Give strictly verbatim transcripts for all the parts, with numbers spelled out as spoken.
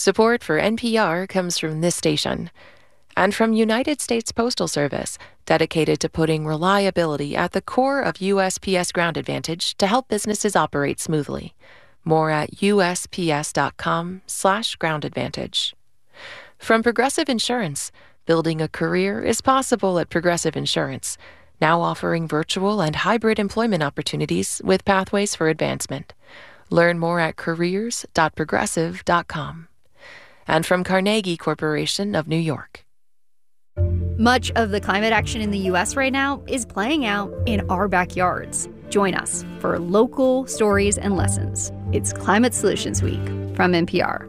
Support for N P R comes from this station and from United States Postal Service, dedicated to putting reliability at the core of U S P S Ground Advantage to help businesses operate smoothly. More at U S P S dot com slash ground advantage. From Progressive Insurance, building a career is possible at Progressive Insurance, now offering virtual and hybrid employment opportunities with pathways for advancement. Learn more at careers dot progressive dot com. And from Carnegie Corporation of New York. Much of the climate action in the U S right now is playing out in our backyards. Join us for local stories and lessons. It's Climate Solutions Week from N P R.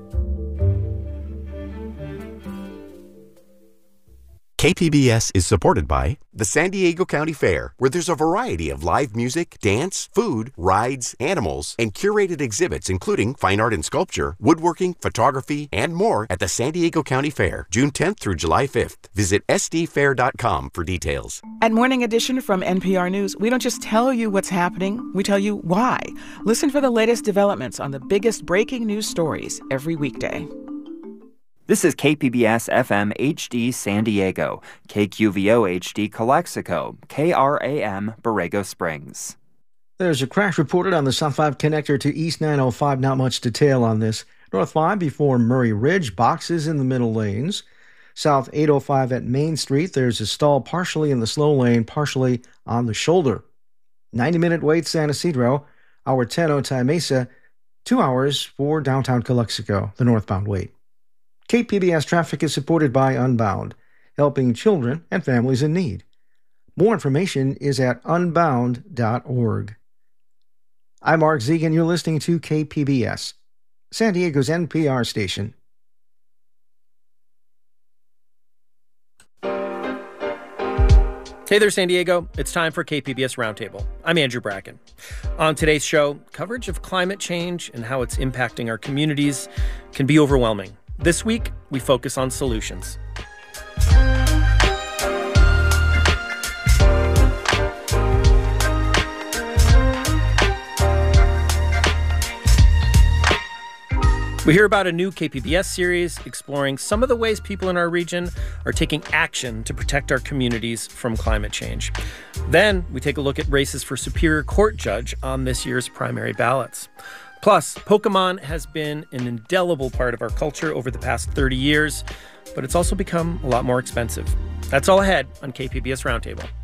K P B S is supported by the San Diego County Fair, where there's a variety of live music, dance, food, rides, animals, and curated exhibits including fine art and sculpture, woodworking, photography, and more at the San Diego County Fair, June tenth through July fifth. Visit S D fair dot com for details. At Morning Edition from N P R News, we don't just tell you what's happening, we tell you why. Listen for the latest developments on the biggest breaking news stories every weekday. This is K P B S F M H D San Diego, K Q V O H D Calexico, K R A M Borrego Springs. There's a crash reported on the South five connector to East nine oh five. Not much detail on this. North five before Murray Ridge, boxes in the middle lanes. South eight oh five at Main Street, there's a stall partially in the slow lane, partially on the shoulder. ninety-minute wait San Isidro, hour ten Otay Mesa, two hours for downtown Calexico, the northbound wait. K P B S traffic is supported by Unbound, helping children and families in need. More information is at unbound dot org. I'm Mark Zegan. You're listening to K P B S, San Diego's N P R station. Hey there, San Diego. It's time for K P B S Roundtable. I'm Andrew Bracken. On today's show, coverage of climate change and how it's impacting our communities can be overwhelming. This week, we focus on solutions. We hear about a new K P B S series exploring some of the ways people in our region are taking action to protect our communities from climate change. Then we take a look at races for Superior Court judge on this year's primary ballots. Plus, Pokemon has been an indelible part of our culture over the past thirty years, but it's also become a lot more expensive. That's all ahead on K P B S Roundtable.